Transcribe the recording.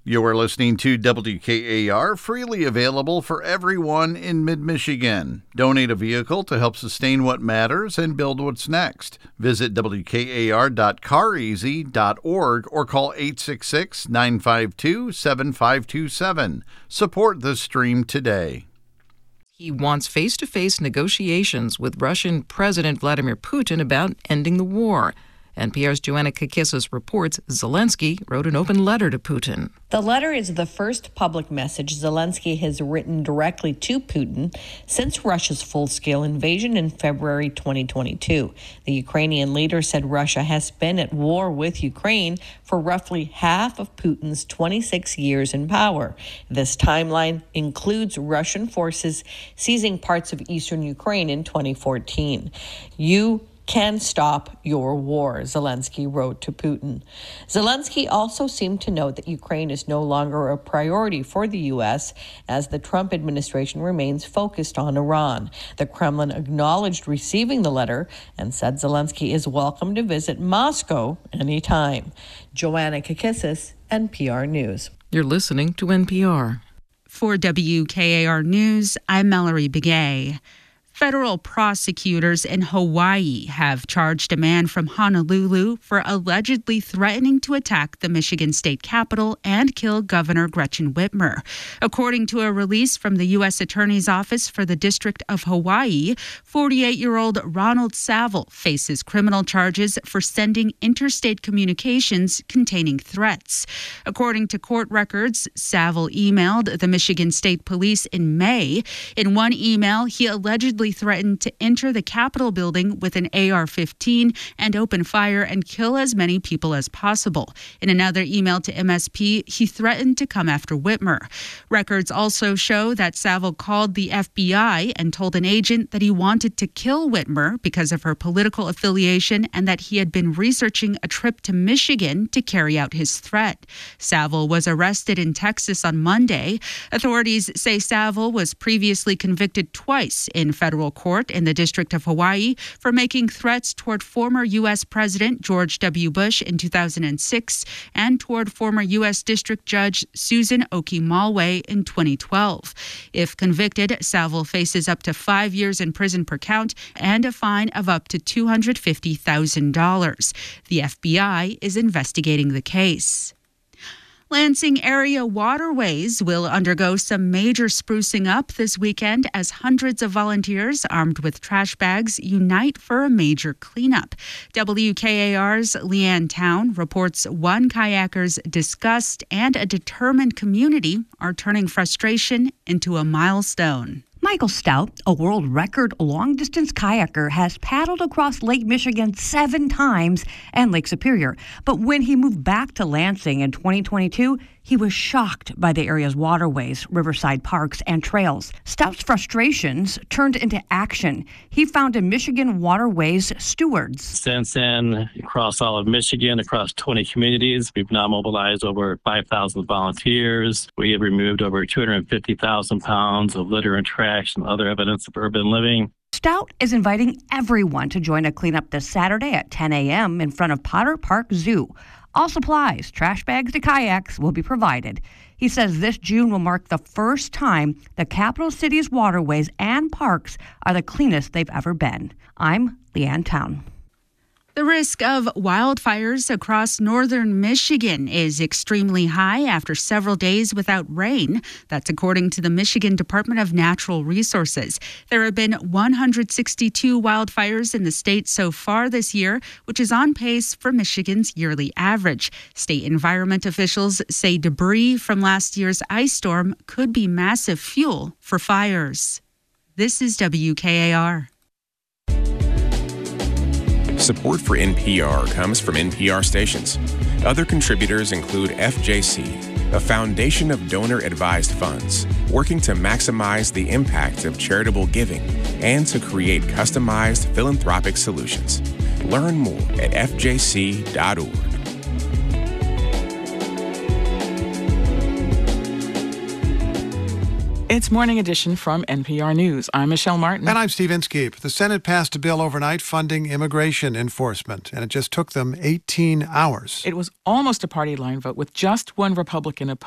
You are listening to WKAR, freely available for everyone in mid-Michigan. Donate a vehicle to help sustain what matters and build what's next. Visit WKAR.careasy.org or call 866-952-7527. Support the stream today. He wants face-to-face negotiations with Russian President Vladimir Putin about ending the war. NPR's Joanna Kakissis reports Zelensky wrote an open letter to Putin. The letter is the first public message Zelensky has written directly to Putin since Russia's full-scale invasion in February 2022. The Ukrainian leader said Russia has been at war with Ukraine for roughly half of Putin's 26 years in power. This timeline includes Russian forces seizing parts of eastern Ukraine in 2014. You can stop your war, Zelensky wrote to Putin. Zelensky also seemed to note that Ukraine is no longer a priority for the U.S. as the Trump administration remains focused on Iran. The Kremlin acknowledged receiving the letter and said Zelensky is welcome to visit Moscow anytime. Joanna Kakissis, NPR News. You're listening to NPR. For WKAR News, I'm Mallory Begay. Federal prosecutors in Hawaii have charged a man from Honolulu for allegedly threatening to attack the Michigan State Capitol and kill Governor Gretchen Whitmer. According to a release from the U.S. Attorney's Office for the District of Hawaii, 48-year-old Ronald Saville faces criminal charges for sending interstate communications containing threats. According to court records, Saville emailed the Michigan State Police in May. In one email, he allegedly threatened to enter the Capitol building with an AR-15 and open fire and kill as many people as possible. In another email to MSP, he threatened to come after Whitmer. Records also show that Saville called the FBI and told an agent that he wanted to kill Whitmer because of her political affiliation and that he had been researching a trip to Michigan to carry out his threat. Saville was arrested in Texas on Monday. Authorities say Saville was previously convicted twice in federal court in the District of Hawaii for making threats toward former U.S. President George W. Bush in 2006 and toward former U.S. District Judge Susan Oki-Malway in 2012. If convicted, Saville faces up to 5 years in prison per count and a fine of up to $250,000. The FBI is investigating the case. Lansing area waterways will undergo some major sprucing up this weekend as hundreds of volunteers armed with trash bags unite for a major cleanup. WKAR's Leanne Town reports one kayaker's disgust and a determined community are turning frustration into a milestone. Michael Stout, a world record long-distance kayaker, has paddled across Lake Michigan 7 times and Lake Superior. But when he moved back to Lansing in 2022, he was shocked by the area's waterways, riverside parks, and trails. Stout's frustrations turned into action. He founded Michigan Waterways Stewards. Since then, across all of Michigan, across 20 communities, we've now mobilized over 5,000 volunteers. We have removed over 250,000 pounds of litter and trash and other evidence of urban living. Stout is inviting everyone to join a cleanup this Saturday at 10 a.m. in front of Potter Park Zoo. All supplies, trash bags to kayaks, will be provided. He says this June will mark the first time the capital city's waterways and parks are the cleanest they've ever been. I'm Leanne Town. The risk of wildfires across northern Michigan is extremely high after several days without rain. That's according to the Michigan Department of Natural Resources. There have been 162 wildfires in the state so far this year, which is on pace for Michigan's yearly average. State environment officials say debris from last year's ice storm could be massive fuel for fires. This is WKAR. Support for NPR comes from NPR stations. Other contributors include FJC, a foundation of donor-advised funds working to maximize the impact of charitable giving and to create customized philanthropic solutions. Learn more at fjc.org. It's Morning Edition from NPR News. I'm Michelle Martin. And I'm Steve Inskeep. The Senate passed a bill overnight funding immigration enforcement, and it just took them 18 hours. It was almost a party line vote with just one Republican opposed.